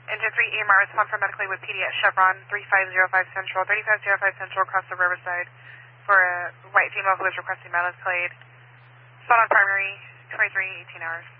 Engine 3, EMR respond for medically with PD at Chevron 3505 Central, 3505 Central across the Riverside for a white female who is requesting medical aid. Spot on primary, 23, 18 hours.